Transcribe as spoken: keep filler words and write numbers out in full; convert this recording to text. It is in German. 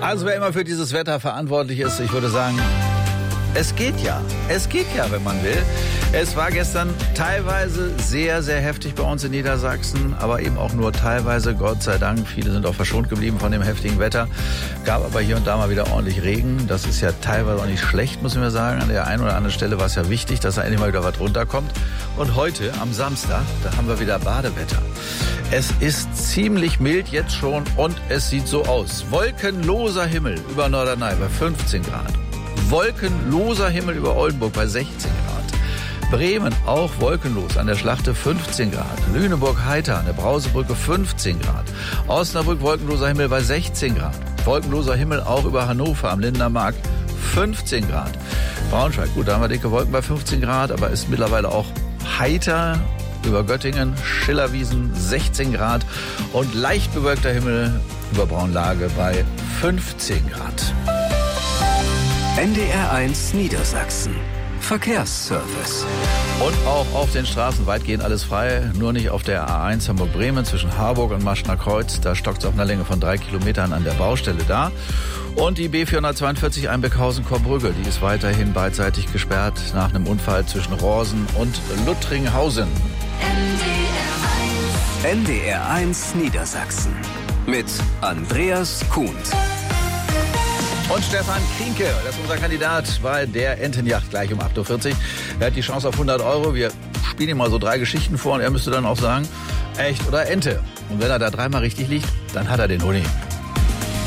Also wer immer für dieses Wetter verantwortlich ist, ich würde sagen, es geht ja. Es geht ja, wenn man will. Es war gestern teilweise sehr, sehr heftig bei uns in Niedersachsen, aber eben auch nur teilweise, Gott sei Dank. Viele sind auch verschont geblieben von dem heftigen Wetter. Gab aber hier und da mal wieder ordentlich Regen. Das ist ja teilweise auch nicht schlecht, muss ich mir sagen. An der einen oder anderen Stelle war es ja wichtig, dass da endlich mal wieder was runterkommt. Und heute, am Samstag, da haben wir wieder Badewetter. Es ist ziemlich mild jetzt schon und es sieht so aus. Wolkenloser Himmel über Norderney bei fünfzehn Grad. Wolkenloser Himmel über Oldenburg bei sechzehn Grad. Bremen auch wolkenlos, an der Schlachte fünfzehn Grad. Lüneburg heiter, an der Brausebrücke fünfzehn Grad. Osnabrück wolkenloser Himmel bei sechzehn Grad. Wolkenloser Himmel auch über Hannover am Lindermark fünfzehn Grad. Braunschweig, gut, da haben wir dicke Wolken bei fünfzehn Grad, aber ist mittlerweile auch heiter. Über Göttingen, Schillerwiesen sechzehn Grad und leicht bewölkter Himmel über Braunlage bei fünfzehn Grad. N D R eins Niedersachsen. Verkehrsservice. Und auch auf den Straßen weitgehend alles frei, nur nicht auf der A eins Hamburg-Bremen zwischen Harburg und Maschner Kreuz. Da stockt es auf einer Länge von drei Kilometern an der Baustelle da. Und die B vierhundertzweiundvierzig Einbeckhausen-Korbrügge, die ist weiterhin beidseitig gesperrt nach einem Unfall zwischen Rorsen und Luttringhausen. N D R eins Niedersachsen mit Andreas Kuhns. Und Stefan Krienke, das ist unser Kandidat bei der Entenjacht gleich um acht Uhr vierzig. Er hat die Chance auf hundert Euro. Wir spielen ihm mal so drei Geschichten vor und er müsste dann auch sagen, echt oder Ente. Und wenn er da dreimal richtig liegt, dann hat er den Honig.